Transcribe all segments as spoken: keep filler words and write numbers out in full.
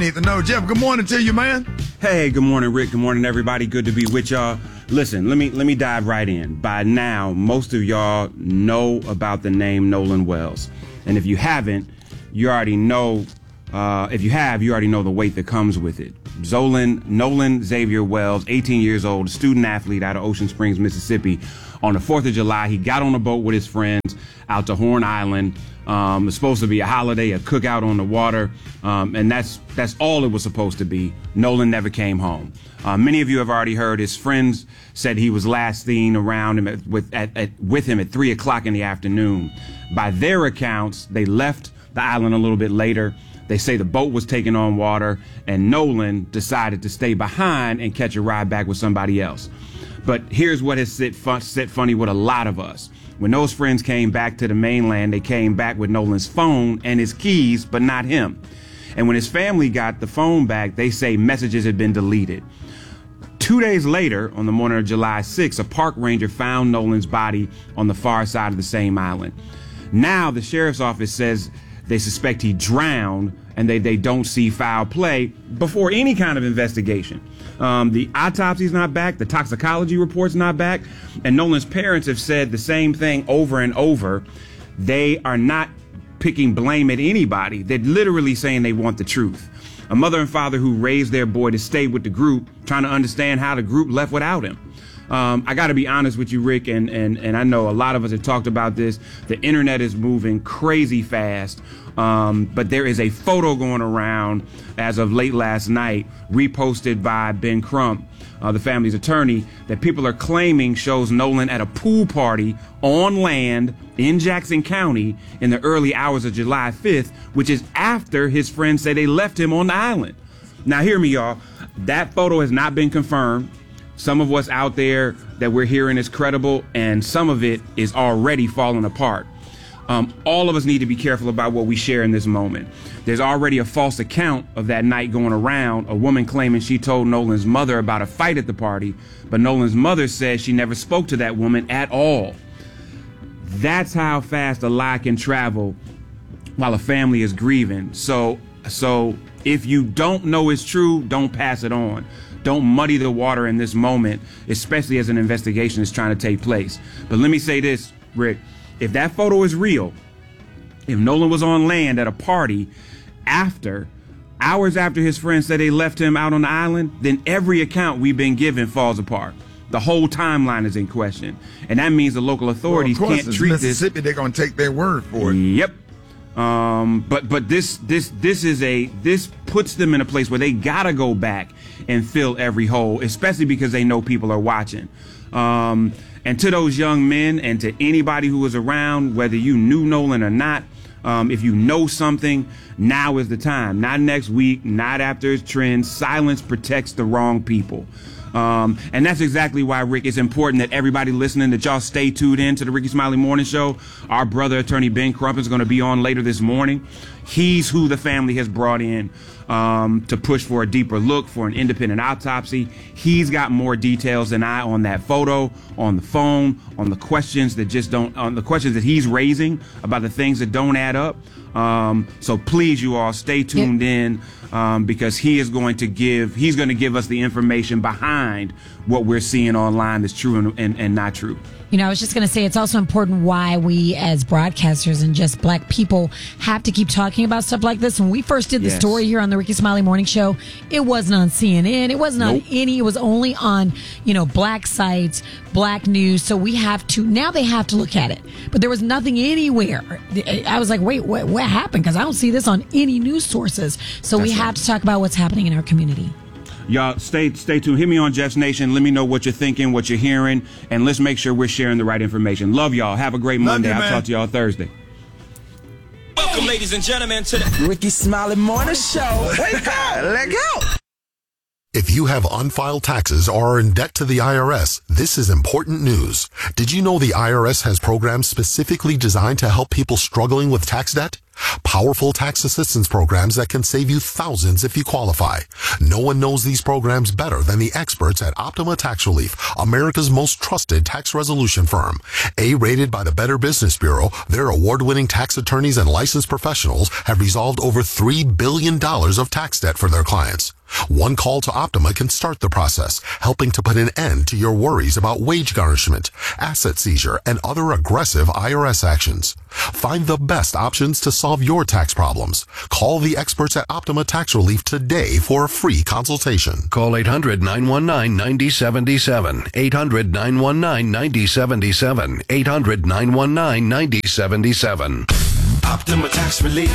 Need to know. Jeff, good morning to you, man. Hey, good morning, Rick. Good morning, everybody. Good to be with y'all. Listen, let me let me dive right in. By now, most of y'all know about the name Nolan Wells. And if you haven't, you already know, uh, if you have, you already know the weight that comes with it. Zolan, Nolan Xavier Wells, eighteen years old, student athlete out of Ocean Springs, Mississippi. On the fourth of July, he got on a boat with his friends out to Horn Island. Um, it's supposed to be a holiday, a cookout on the water, um, and that's that's all it was supposed to be. Nolan never came home. Uh, many of you have already heard his friends said he was last seen around him at, with at, at, with him at three o'clock in the afternoon. By their accounts, they left the island a little bit later. They say the boat was taking on water, and Nolan decided to stay behind and catch a ride back with somebody else. But here's what has sit, fun, sit funny with a lot of us. When those friends came back to the mainland, they came back with Nolan's phone and his keys, but not him. And when his family got the phone back, they say messages had been deleted. Two days later, on the morning of July sixth, a park ranger found Nolan's body on the far side of the same island. Now the sheriff's office says they suspect he drowned and they, they don't see foul play before any kind of investigation. Um, the autopsy's not back. The toxicology report's not back. And Nolan's parents have said the same thing over and over. They are not picking blame at anybody. They're literally saying they want the truth. A mother and father who raised their boy to stay with the group, trying to understand how the group left without him. Um, I got to be honest with you, Rick, and, and, and I know a lot of us have talked about this. The internet is moving crazy fast, um, but there is a photo going around as of late last night, reposted by Ben Crump, uh, the family's attorney, that people are claiming shows Nolan at a pool party on land in Jackson County in the early hours of July fifth, which is after his friends say they left him on the island. Now, hear me, y'all. That photo has not been confirmed. Some of what's out there that we're hearing is credible, and some of it is already falling apart. Um, all of us need to be careful about what we share in this moment. There's already a false account of that night going around, a woman claiming she told Nolan's mother about a fight at the party, but Nolan's mother says she never spoke to that woman at all. That's how fast a lie can travel while a family is grieving. So, so if you don't know it's true, don't pass it on. Don't muddy the water in this moment, especially as an investigation is trying to take place. But let me say this, Rick. If that photo is real, if Nolan was on land at a party after, hours after his friends said they left him out on the island, then every account we've been given falls apart. The whole timeline is in question. And that means the local authorities well, of course, can't treat Mississippi, this. Mississippi, they're going to take their word for it. Yep. Um, but but this this this is a this puts them in a place where they gotta go back and fill every hole, especially because they know people are watching. Um, and to those young men and to anybody who was around, whether you knew Nolan or not, um, if you know something, now is the time. Not next week, not after it's trend. Silence protects the wrong people. Um, and that's exactly why, Rick, it's important that everybody listening, that y'all stay tuned in to the Ricky Smiley Morning Show. Our brother, attorney Ben Crump, is going to be on later this morning. He's who the family has brought in um, to push for a deeper look, for an independent autopsy. He's got more details than I on that photo, on the phone, on the questions that just don't, on the questions that he's raising about the things that don't add up. Um, so please, you all, stay tuned yeah. in um, because he is going to give, he's going to give us the information behind what we're seeing online that's true and, and, and not true. You know, I was just going to say it's also important why we as broadcasters and just black people have to keep talking about stuff like this. When we first did the yes. story here on the Ricky Smiley Morning Show, it wasn't on C N N. It wasn't nope. on any. It was only on, you know, black sites, black news. So we have to, now they have to look at it. But there was nothing anywhere. I was like, wait, what, what happened? Because I don't see this on any news sources. So That's we right. have to talk about what's happening in our community. Y'all stay stay tuned. Hit me on Jeff's Nation. Let me know what you're thinking, what you're hearing, and let's make sure we're sharing the right information. Love y'all. Have a great Monday. You, I'll talk to y'all Thursday. Welcome, ladies and gentlemen, to the Ricky Smiley Morning Show. Wake up! Let go! If you have unfiled taxes or are in debt to the I R S, this is important news. Did you know the I R S has programs specifically designed to help people struggling with tax debt? Powerful tax assistance programs that can save you thousands if you qualify. No one knows these programs better than the experts at Optima Tax Relief, America's most trusted tax resolution firm. A-rated by the Better Business Bureau, their award-winning tax attorneys and licensed professionals have resolved over three billion dollars of tax debt for their clients. One call to Optima can start the process, helping to put an end to your worries about wage garnishment, asset seizure, and other aggressive I R S actions. Find the best options to solve your tax problems. Call the experts at Optima Tax Relief today for a free consultation. Call eight hundred, nine one nine, nine zero seven seven. eight hundred, nine one nine, nine zero seven seven. eight hundred, nine one nine, nine zero seven seven. Optima Tax Relief.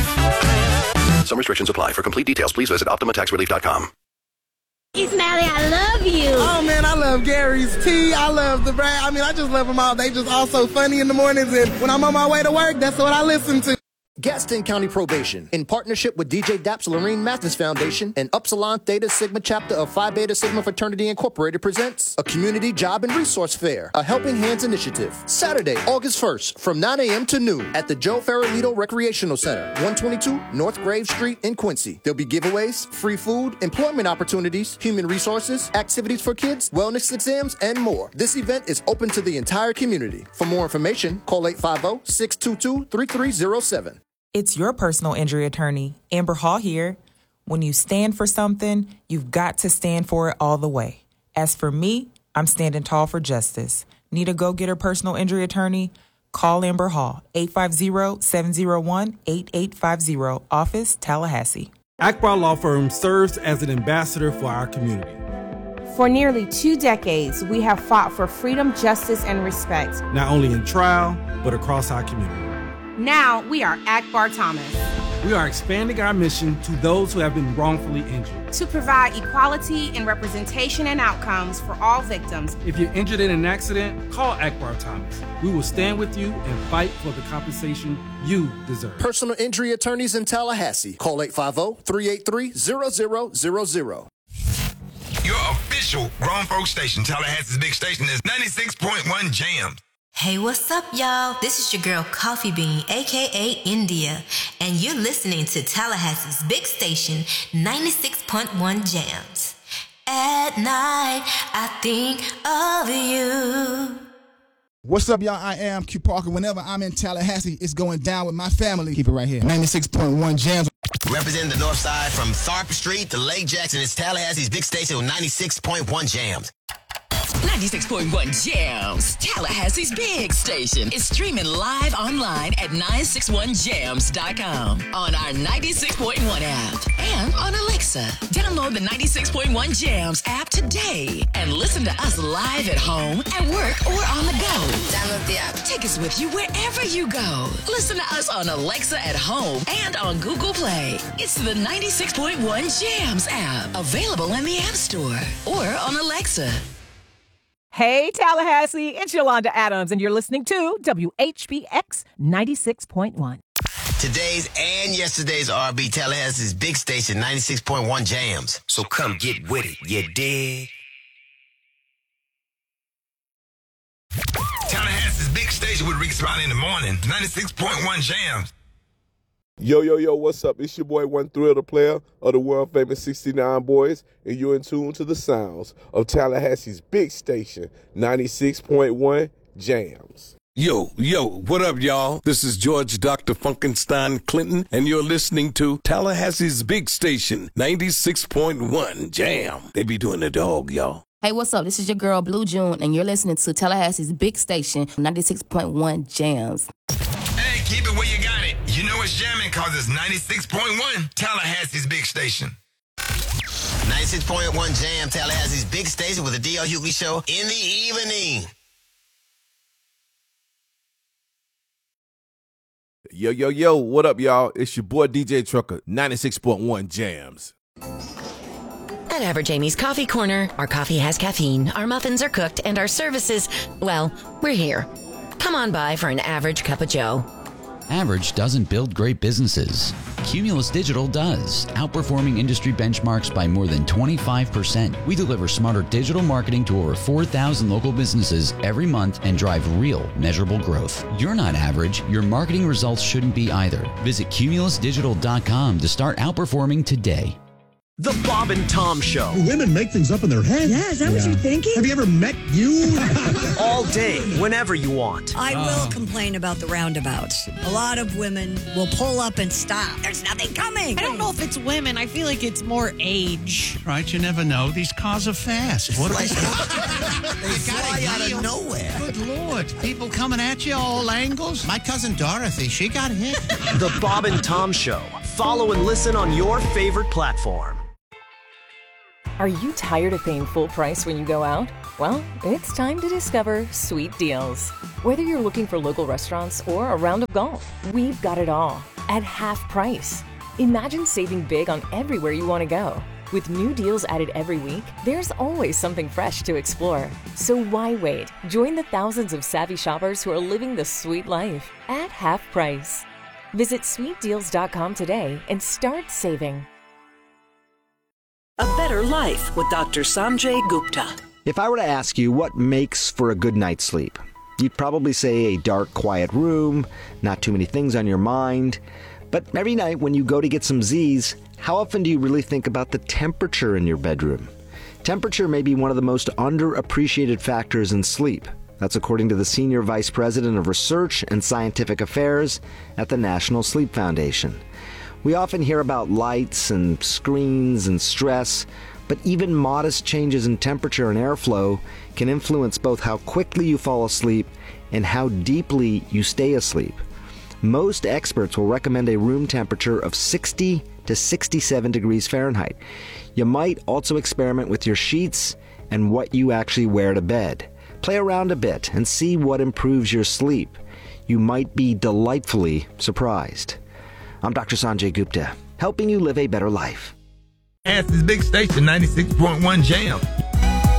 Some restrictions apply. For complete details, please visit optima tax relief dot com. Smiley, I love you. Oh, man, I love Gary's tea. I love the brand. I mean, I just love them all. They just all so funny in the mornings. And when I'm on my way to work, that's what I listen to. Gaston County Probation, in partnership with D J Daps Lorene Mathis Foundation and Upsilon Theta Sigma chapter of Phi Beta Sigma Fraternity Incorporated, presents a community job and resource fair, a Helping Hands initiative. Saturday, August first, from nine a.m. to noon at the Joe Farrellito Recreational Center, one twenty-two North Grave Street in Quincy. There'll be giveaways, free food, employment opportunities, human resources, activities for kids, wellness exams, and more. This event is open to the entire community. For more information, call eight five zero, six two two, three three zero seven. It's your personal injury attorney, Amber Hall here. When you stand for something, you've got to stand for it all the way. As for me, I'm standing tall for justice. Need a go-getter personal injury attorney? Call Amber Hall, eight five zero, seven zero one, eight eight five zero, office Tallahassee. Akbar Law Firm serves as an ambassador for our community. For nearly two decades, we have fought for freedom, justice, and respect. Not only in trial, but across our community. Now we are Akbar Thomas. We are expanding our mission to those who have been wrongfully injured. To provide equality and representation and outcomes for all victims. If you're injured in an accident, call Akbar Thomas. We will stand with you and fight for the compensation you deserve. Personal injury attorneys in Tallahassee. Call eight five zero, three eight three, zero zero zero zero. Your official grown folk station, Tallahassee's big station, is ninety-six point one Jams. Hey, what's up, y'all? This is your girl, Coffee Bean, a k a. India, and you're listening to Tallahassee's big station, ninety-six point one Jams. At night, I think of you. What's up, y'all? I am Q Parker. Whenever I'm in Tallahassee, it's going down with my family. Keep it right here. ninety-six point one Jams. Representing the north side from Tharp Street to Lake Jackson, it's Tallahassee's big station with ninety-six point one Jams. ninety-six point one Jams, Tallahassee's big station, is streaming live online at nine six one jams dot com, on our ninety-six point one app, and on Alexa. Download the ninety-six point one Jams app today and listen to us live at home, at work, or on the go. Download the app. Take us with you wherever you go. Listen to us on Alexa at home and on Google Play. It's the ninety-six point one Jams app, available in the App Store or on Alexa. Hey, Tallahassee, it's Yolanda Adams, and you're listening to W H B X ninety-six point one. Today's and yesterday's R and B, Tallahassee's big station, ninety-six point one Jams. So come get with it, you dig? Tallahassee's big station with Rick Smiley in the morning, ninety-six point one Jams. Yo, yo, yo, what's up? It's your boy, One Thrill, the player of the world-famous sixty-nine Boys, and you're in tune to the sounds of Tallahassee's big station, ninety-six point one Jams. Yo, yo, what up, y'all? This is George Doctor Funkenstein Clinton, and you're listening to Tallahassee's big station, ninety-six point one Jam. They be doing the dog, y'all. Hey, what's up? This is your girl, Blue June, and you're listening to Tallahassee's big station, ninety-six point one Jams. Hey, keep it where you got it. You know it's jamming because it's ninety-six point one Tallahassee's big station. ninety-six point one Jam, Tallahassee's big station with the D L Hughley Show in the evening. Yo, yo, yo, what up, y'all? It's your boy, D J Trucker, ninety-six point one Jams. At Average Amy's Coffee Corner, our coffee has caffeine, our muffins are cooked, and our services, well, we're here. Come on by for an average cup of joe. Average doesn't build great businesses. Cumulus Digital does, outperforming industry benchmarks by more than twenty-five percent. We deliver smarter digital marketing to over four thousand local businesses every month and drive real, measurable growth. You're not average. Your marketing results shouldn't be either. Visit cumulus digital dot com to start outperforming today. The Bob and Tom Show. Women make things up in their head. Yeah, is that what you're thinking? Have you ever met you? All day, whenever you want. I will complain about the roundabouts. A lot of women will pull up and stop. There's nothing coming. I don't know if it's women. I feel like it's more age. Right, you never know. These cars are fast. What Like, they they fly out of nowhere. Good Lord. People coming at you all angles. My cousin Dorothy, she got hit. The Bob and Tom Show. Follow and listen on your favorite platform. Are you tired of paying full price when you go out? Well, it's time to discover Sweet Deals. Whether you're looking for local restaurants or a round of golf, we've got it all at half price. Imagine saving big on everywhere you want to go. With new deals added every week, there's always something fresh to explore. So why wait? Join the thousands of savvy shoppers who are living the sweet life at half price. Visit sweet deals dot com today and start saving. A Better Life with Doctor Sanjay Gupta. If I were to ask you what makes for a good night's sleep, you'd probably say a dark, quiet room, not too many things on your mind. But every night when you go to get some Z's, how often do you really think about the temperature in your bedroom? Temperature may be one of the most underappreciated factors in sleep. That's according to the Senior Vice President of Research and Scientific Affairs at the National Sleep Foundation. We often hear about lights and screens and stress, but even modest changes in temperature and airflow can influence both how quickly you fall asleep and how deeply you stay asleep. Most experts will recommend a room temperature of sixty to sixty-seven degrees Fahrenheit. You might also experiment with your sheets and what you actually wear to bed. Play around a bit and see what improves your sleep. You might be delightfully surprised. I'm Doctor Sanjay Gupta, helping you live a better life. Tallahassee's Big Station ninety-six point one Jam.